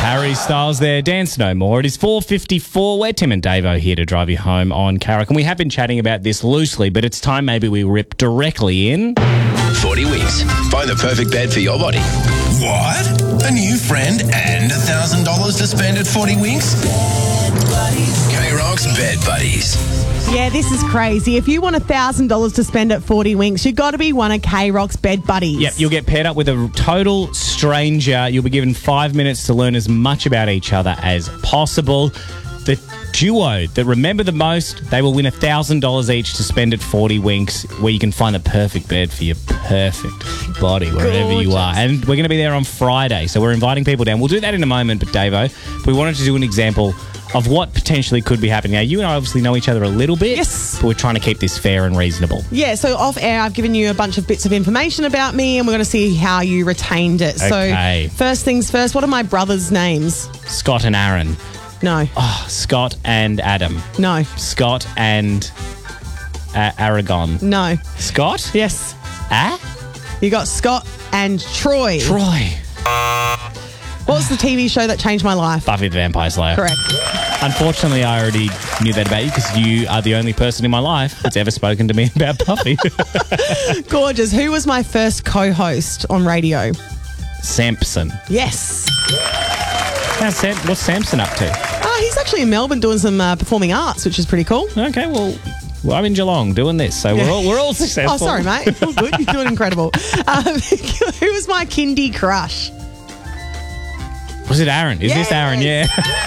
Harry Styles there, Dance No More. It is 4:54. We're Tim and Davo here to drive you home on Carrick. And we have been chatting about this loosely, but it's time maybe we rip directly in. 40 Winks. Find the perfect bed for your body. What? A new friend and $1,000 to spend at 40 Winks? K-Rock's Bed Buddies. Yeah, this is crazy. If you want $1,000 to spend at 40 Winks, you've got to be one of K-Rock's Bed Buddies. Yep, you'll get paired up with a total stranger. You'll be given 5 minutes to learn as much about each other as possible. The duo that remember the most, they will win $1,000 each to spend at 40 Winks, where you can find the perfect bed for your perfect body, wherever you are. And we're going to be there on Friday, so we're inviting people down. We'll do that in a moment, but Davo, we wanted to do an example of what potentially could be happening. Now, you and I obviously know each other a little bit. Yes. But we're trying to keep this fair and reasonable. Yeah, so off air, I've given you a bunch of bits of information about me, and we're going to see how you retained it. Okay. So, first things first, what are my brothers' names? Scott and Aaron. No. Oh, Scott and Adam. No. Scott and Aragon. No. Scott? Yes. You got Scott and Troy. Troy. What was the TV show that changed my life? Buffy the Vampire Slayer. Correct. Unfortunately, I already knew that about you because you are the only person in my life that's ever spoken to me about Buffy. Gorgeous. Who was my first co-host on radio? Samson. Yes. What's Samson up to? He's actually in Melbourne doing some performing arts, which is pretty cool. Okay, well, I'm in Geelong doing this, so we're all successful. Oh, sorry, mate. All good. You're doing incredible. Who was my kindy crush? Was it Aaron? Is this Aaron? Yeah.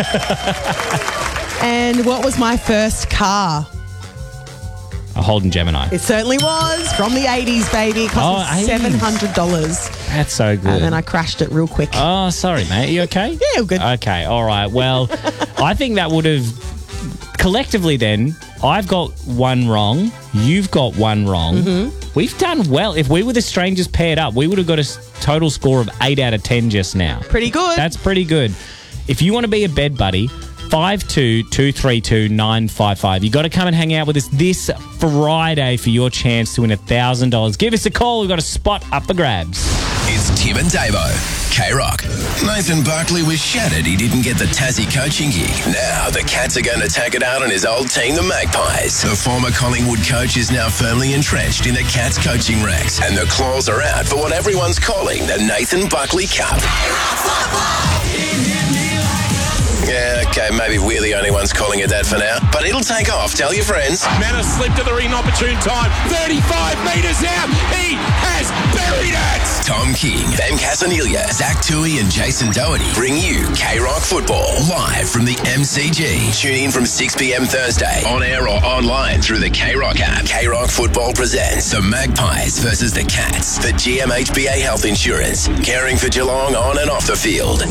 And what was my first car? A Holden Gemini. It certainly was. From the 80s, baby. It cost me $700. That's so good. And then I crashed it real quick. Oh, sorry, mate. Are you okay? Yeah, all good. Okay, all right. Well, I think that would have... Collectively then, I've got one wrong. You've got one wrong. Mm-hmm. We've done well. If we were the strangers paired up, we would have got a total score of 8 out of 10 just now. Pretty good. That's pretty good. If you want to be a bed buddy, 52232955. You got to come and hang out with us this Friday for your chance to win $1,000. Give us a call. We've got a spot up for grabs. It's Tim and Davo. K-Rock. Nathan Buckley was shattered he didn't get the Tassie coaching gig. Now the Cats are going to take it out on his old team, the Magpies. The former Collingwood coach is now firmly entrenched in the Cats coaching ranks, and the Claws are out for what everyone's calling the Nathan Buckley Cup. Yeah, okay, maybe we're the only ones calling it that for now, but it'll take off. Tell your friends. Manor slipped to the ring, opportune time. 35 metres out. He has buried it. Tom King, Ben Casanelia, Zach Toohey and Jason Doherty bring you K-Rock Football live from the MCG. Tune in from 6 p.m. Thursday, on air or online through the K-Rock app. K-Rock Football presents the Magpies versus the Cats for GMHBA Health Insurance, caring for Geelong on and off the field.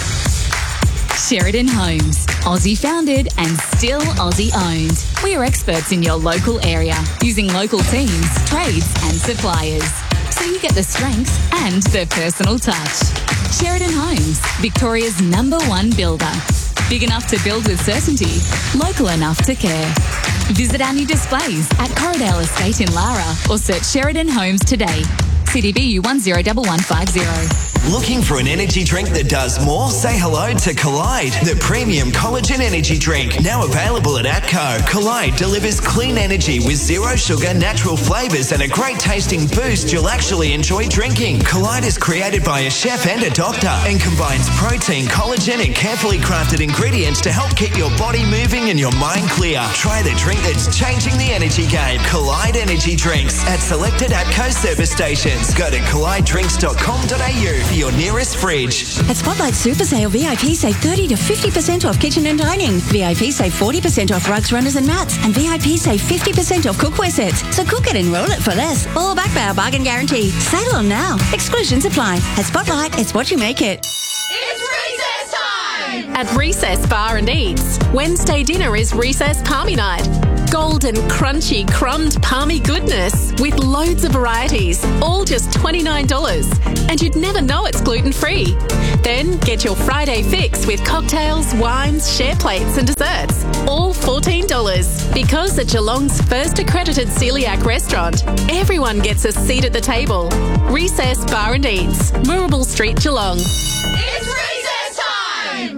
Sheridan Homes, Aussie founded and still Aussie owned. We are experts in your local area, using local teams, trades and suppliers. So you get the strength and the personal touch. Sheridan Homes, Victoria's #1 builder. Big enough to build with certainty, local enough to care. Visit our new displays at Corridale Estate in Lara or search Sheridan Homes today. CDBU 101150. Looking for an energy drink that does more? Say hello to Collide, the premium collagen energy drink. Now available at ATCO. Collide delivers clean energy with zero sugar, natural flavours and a great tasting boost you'll actually enjoy drinking. Collide is created by a chef and a doctor and combines protein, collagen and carefully crafted ingredients to help keep your body moving and your mind clear. Try the drink that's changing the energy game. Collide Energy Drinks at selected ATCO service stations. Go to collidedrinks.com.au for your nearest fridge. At Spotlight Super Sale, VIP save 30 to 50% off kitchen and dining. VIP save 40% off rugs, runners and mats. And VIP save 50% off cookware sets. So cook it and roll it for less. All backed by our bargain guarantee. Sale on now. Exclusions apply. At Spotlight, it's what you make it. It's recess time! At Recess Bar and Eats, Wednesday dinner is Recess Palmy Night. Golden, crunchy, crumbed palmy goodness with loads of varieties, all just $29. And you'd never know it's gluten-free. Then get your Friday fix with cocktails, wines, share plates and desserts, all $14. Because at Geelong's first accredited celiac restaurant, everyone gets a seat at the table. Recess Bar and Eats, Moorabool Street, Geelong. It's recess time!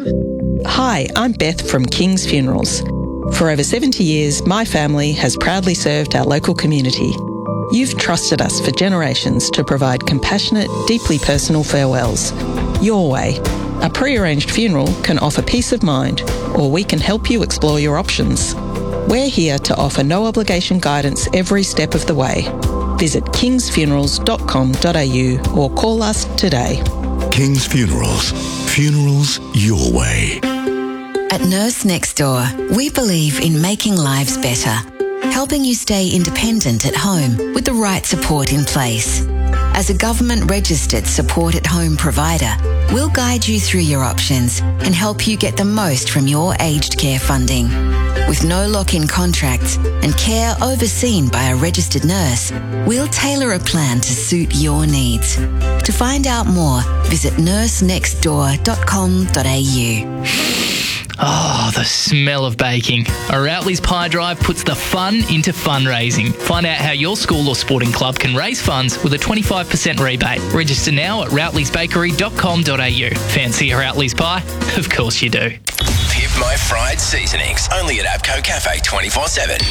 Hi, I'm Beth from King's Funerals. For over 70 years, my family has proudly served our local community. You've trusted us for generations to provide compassionate, deeply personal farewells. Your way. A pre-arranged funeral can offer peace of mind, or we can help you explore your options. We're here to offer no obligation guidance every step of the way. Visit kingsfunerals.com.au or call us today. King's Funerals. Funerals your way. At Nurse Next Door, we believe in making lives better, helping you stay independent at home with the right support in place. As a government-registered support-at-home provider, we'll guide you through your options and help you get the most from your aged care funding. With no lock-in contracts and care overseen by a registered nurse, we'll tailor a plan to suit your needs. To find out more, visit nursenextdoor.com.au. Oh, the smell of baking. A Routley's Pie Drive puts the fun into fundraising. Find out how your school or sporting club can raise funds with a 25% rebate. Register now at routleysbakery.com.au. Fancy a Routley's Pie? Of course you do. Pip My Fried Seasonings, only at Abco Cafe 24/7.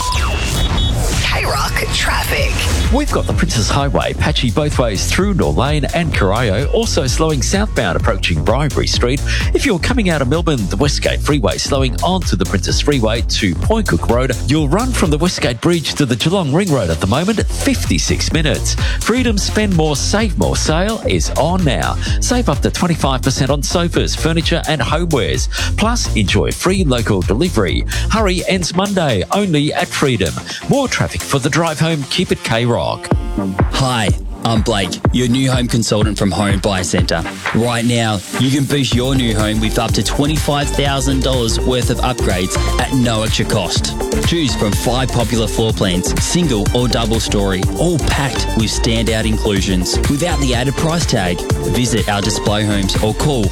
K-Rock traffic. We've got the Princess Highway patchy both ways through Norlane and Corio, also slowing southbound approaching Bribery Street. If you're coming out of Melbourne, the Westgate Freeway slowing onto the Princess Freeway to Point Cook Road. You'll run from the Westgate Bridge to the Geelong Ring Road at the moment at 56 minutes. Freedom Spend More, Save More sale is on now. Save up to 25% on sofas, furniture and homewares. Plus, enjoy free local delivery. Hurry ends Monday, only at Freedom. More traffic for the drive home. Keep it K-Rock. Hi, I'm Blake, your new home consultant from Home Buyer Centre. Right now, you can boost your new home with up to $25,000 worth of upgrades at no extra cost. Choose from 5 popular floor plans, single or double story, all packed with standout inclusions without the added price tag. Visit our display homes or call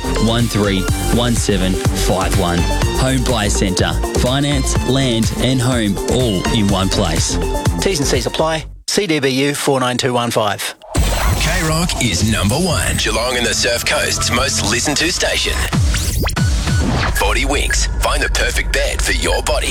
131751. Home Buyer Centre. Finance, land and home all in one place. T's and C's apply. CDBU 49215. K-Rock is number 1. Geelong and the Surf Coast's most listened to station. 40 Winks. Find the perfect bed for your body.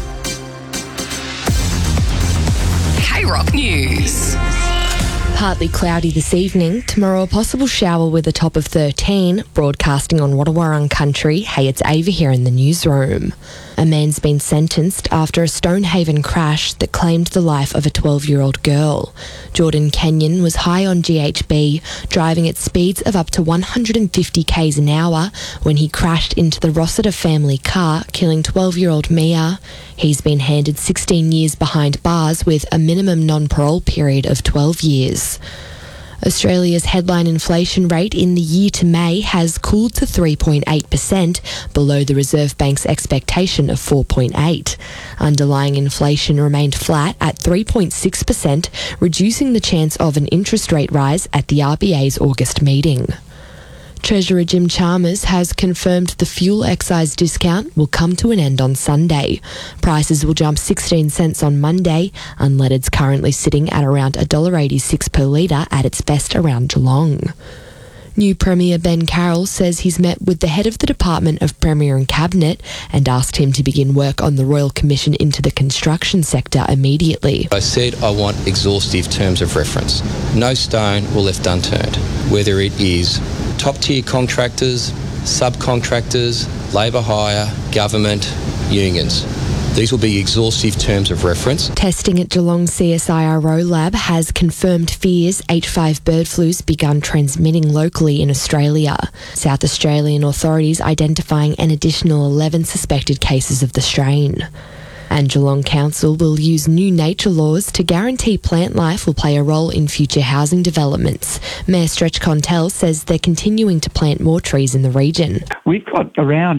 K-Rock News. Partly cloudy this evening. Tomorrow a possible shower with a top of 13. Broadcasting on Wattawarrung Country. Hey, it's Ava here in the newsroom. A man's been sentenced after a Stonehaven crash that claimed the life of a 12-year-old girl. Jordan Kenyon was high on GHB, driving at speeds of up to 150 k's an hour when he crashed into the Rossiter family car, killing 12-year-old Mia. He's been handed 16 years behind bars with a minimum non-parole period of 12 years. Australia's headline inflation rate in the year to May has cooled to 3.8%, below the Reserve Bank's expectation of 4.8%. Underlying inflation remained flat at 3.6%, reducing the chance of an interest rate rise at the RBA's August meeting. Treasurer Jim Chalmers has confirmed the fuel excise discount will come to an end on Sunday. Prices will jump 16 cents on Monday. Unleaded's currently sitting at around $1.86 per litre, at its best around Geelong. New Premier Ben Carroll says he's met with the head of the Department of Premier and Cabinet and asked him to begin work on the Royal Commission into the construction sector immediately. I said I want exhaustive terms of reference. No stone will left unturned, whether it is top-tier contractors, subcontractors, labour hire, government, unions. These will be exhaustive terms of reference. Testing at Geelong CSIRO lab has confirmed fears H5 bird flu's begun transmitting locally in Australia. South Australian authorities identifying an additional 11 suspected cases of the strain. And Geelong Council will use new nature laws to guarantee plant life will play a role in future housing developments. Mayor Stretch Contell says they're continuing to plant more trees in the region. We've got around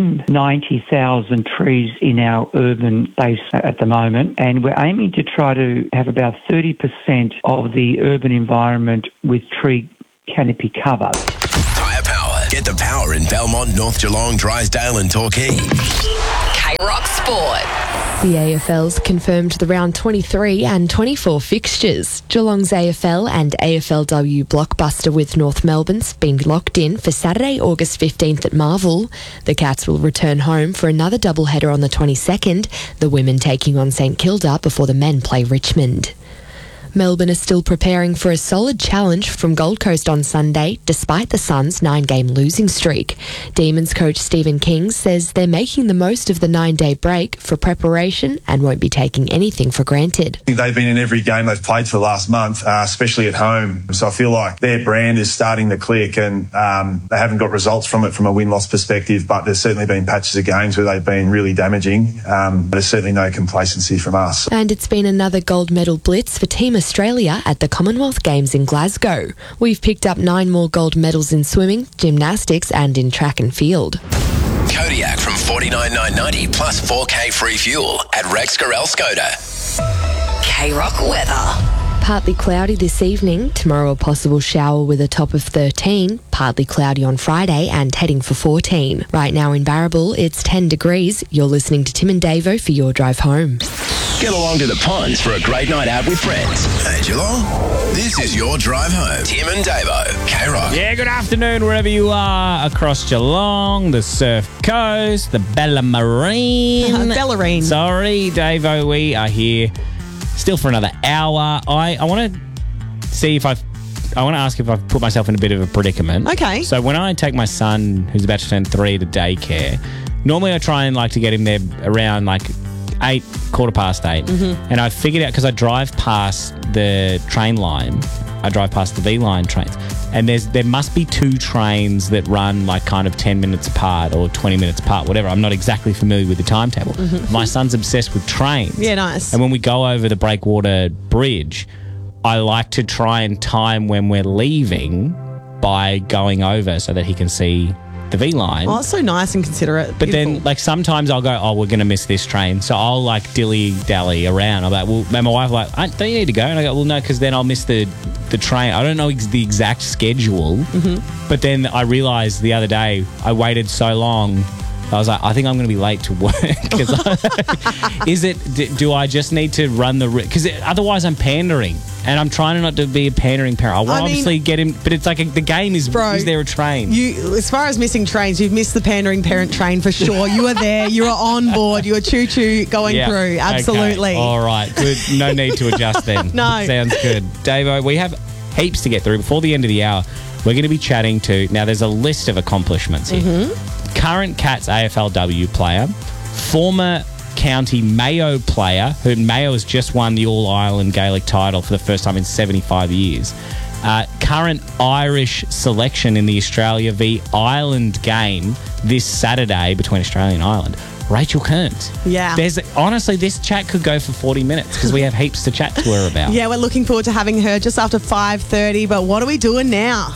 190,000 trees in our urban base at the moment, and we're aiming to try to have about 30% of the urban environment with tree canopy cover. Tyre Power. Get the power in Belmont, North Geelong, Drysdale and Torquay. K-Rock Sport. The AFL's confirmed the round 23 and 24 fixtures. Geelong's AFL and AFLW blockbuster with North Melbourne's been locked in for Saturday, August 15th at Marvel. The Cats will return home for another doubleheader on the 22nd, the women taking on St Kilda before the men play Richmond. Melbourne is still preparing for a solid challenge from Gold Coast on Sunday, despite the Suns' 9-game losing streak. Demons coach Stephen King says they're making the most of the 9-day break for preparation and won't be taking anything for granted. I think they've been in every game they've played for the last month, especially at home. So I feel like their brand is starting to click, and they haven't got results from it from a win-loss perspective, but there's certainly been patches of games where they've been really damaging. There's certainly no complacency from us. And it's been another gold medal blitz for Team Australia at the Commonwealth Games in Glasgow. We've picked up 9 more gold medals in swimming, gymnastics and in track and field. Kodiak from $49,990 plus 4K free fuel at Rex Gorel Skoda. K-Rock weather. Partly cloudy this evening. Tomorrow a possible shower with a top of 13. Partly cloudy on Friday and heading for 14. Right now in Barrabool, it's 10 degrees. You're listening to Tim and Davo for your drive home. Get along to the ponds for a great night out with friends. Hey Geelong, this is your drive home. Tim and Davo, K-Rock. Yeah, good afternoon wherever you are across Geelong, the Surf Coast, the Bellarine. Bellarine. Sorry, Davo, we are here still for another hour. I want to see if I want to ask if I've put myself in a bit of a predicament. Okay. So when I take my son, who's about to turn 3, to daycare, normally I try and to get him there around 8, 8:15. Mm-hmm. And I figured out, because I drive past the train line, I drive past the V-line trains, and there must be 2 trains that run kind of 10 minutes apart or 20 minutes apart, whatever. I'm not exactly familiar with the timetable. Mm-hmm. My son's obsessed with trains. Yeah, nice. And when we go over the Breakwater Bridge, I like to try and time when we're leaving by going over so that he can see the V-line. Oh, it's so nice and considerate. But Beautiful. then, sometimes I'll go, we're going to miss this train. So I'll, dilly-dally around. I'm like, well, and my wife don't you need to go? And I go, well, no, because then I'll miss the train. I don't know the exact schedule. Mm-hmm. But then I realised the other day, I waited so long, I was like, I think I'm going to be late to work. Do I just need to run the... Because otherwise I'm pandering. And I'm trying not to be a pandering parent. I want obviously get him... But it's the game is... Bro, is there a train? As far as missing trains, you've missed the pandering parent train for sure. You are there. You are on board. You are choo-choo going through. Absolutely. Okay. All right. Good. No need to adjust then. No. Sounds good. Davo, we have heaps to get through. Before the end of the hour, we're going to be chatting to... Now, there's a list of accomplishments here. Mm-hmm. Current Cats AFLW player, former County Mayo player, who Mayo has just won the All-Ireland Gaelic title for the first time in 75 years. Current Irish selection in the Australia v Ireland game this Saturday between Australia and Ireland, Rachel Kearns. Yeah. Honestly, this chat could go for 40 minutes because we have heaps to chat to her about. Yeah, we're looking forward to having her just after 5:30, but what are we doing now?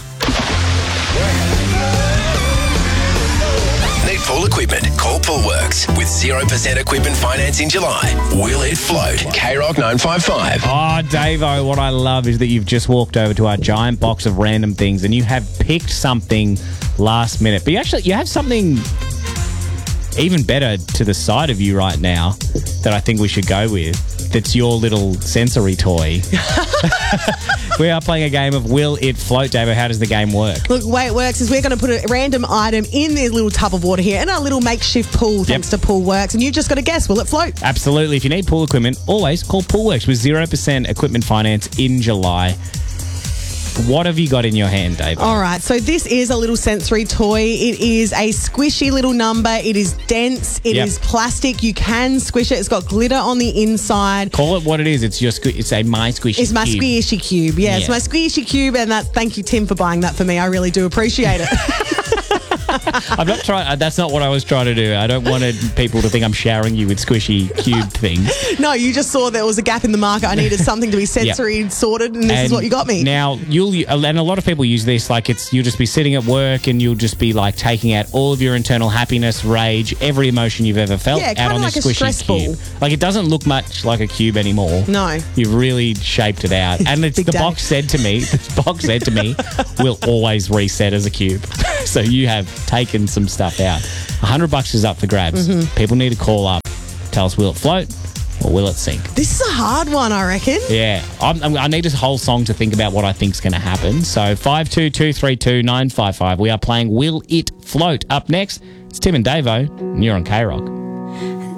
Need pool equipment? Call Poolworks. With 0% equipment finance in July. Will it float? K-Rock 955. Oh, Davo, what I love is that you've just walked over to our giant box of random things and you have picked something last minute. But you have something even better to the side of you right now that I think we should go with. That's your little sensory toy. We are playing a game of Will It Float, Davo. How does the game work? Look, the way it works is we're going to put a random item in this little tub of water here in our little makeshift pool, thanks to Poolworks, and you've just got to guess, will it float? Absolutely. If you need pool equipment, always call Poolworks with 0% equipment finance in July. What have you got in your hand, Dave? All right, so this is a little sensory toy. It is a squishy little number. It is dense. It is plastic. You can squish it. It's got glitter on the inside. Call it what it is. It's a My Squishy Cube. It's my squishy cube. Yeah, it's my squishy cube, and thank you, Tim, for buying that for me. I really do appreciate it. I'm not trying. That's not what I was trying to do. I don't want people to think I'm showering you with squishy cube things. No, you just saw there was a gap in the market. I needed something to be sensory sorted, and this is what you got me. Now, and a lot of people use this you'll just be sitting at work and you'll just be taking out all of your internal happiness, rage, every emotion you've ever felt out on this squishy cube. It doesn't look much like a cube anymore. No. You've really shaped it out. And the box said to me, we'll always reset as a cube. So you have taken some stuff out. $100 is up for grabs. People need to call up. Tell us, will it float or will it sink? This is a hard one, I reckon. Yeah. I need a whole song to think about what I think's going to happen. So 52232955. We are playing Will It Float. Up next, it's Tim and Davo, and you're on K-Rock.